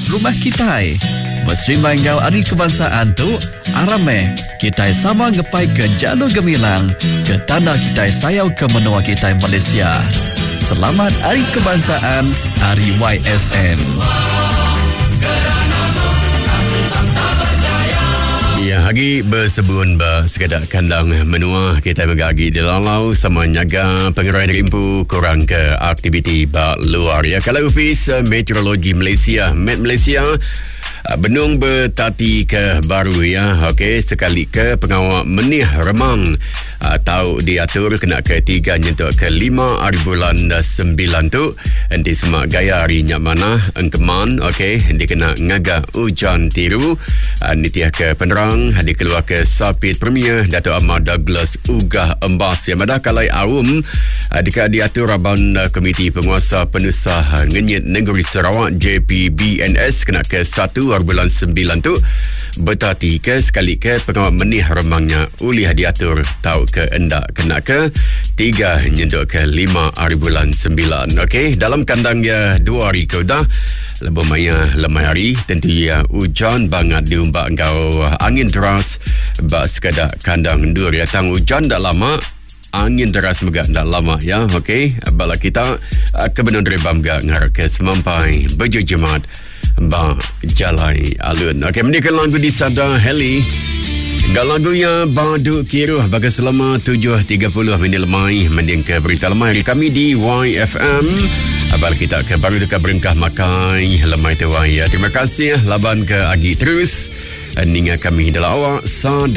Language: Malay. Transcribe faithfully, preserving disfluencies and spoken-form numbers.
rumah kita. Mesri manggal hari kebangsaan tu arame kita sama ngepai ke jalur gemilang ke tanah kita sayau ke menua kita Malaysia. Selamat Hari Kebangsaan Hari Y F M. Ya, hari bersebun ba sekadar kandang menua kita megagi di lalau sama nyaga pengeruian rimpu kurang ke aktiviti ba luar ya. Kalau Ofis Meteorologi Malaysia, Met Malaysia benung bertati ke baru ya. Okey, sekali ke pengawal menih remang atau diatur kena ke tiga nyentuk ke lima hari bulan sembilan tu nanti semak gaya hari nyamana engkeman. Okey, dia kena ngaga hujan tiru nitiah ke penerang di keluar ke Sapit Premier Dato' Ahmad Douglas Ugah Embas yang madah kalai awum dika diatur Raban Komiti Penguasa Penusah Ngenyit Negeri Sarawak J P B N S kena ke satu hari bulan sembilan tu bertati ke sekali ke pengawal menih remangnya ulih diatur tau ke endak kena ke tiga nyentuk ke lima hari bulan sembilan. Okey, dalam kandang ya dua hari ke dah lebih maya lemai hari tentu ya hujan banget diumbak engkau angin deras bak sekadar kandang dur ya tang hujan dah lama angin deras megak dah lama ya. Okey, bala kita kebenar rebam gak ngar ke semampai baju jemaat ba jalai alun. Okey, mendikan lagu di Sada Heli gak lagunya Badu Kiruh bagi selama tujuh tiga puluh minit lemai mending ke berita lemai hari kami di Y F M. Abal kita ke baru dekat berengkah makai lemai tu ya. Terima kasih laban ke agi terus ninga kami dalam awak Sada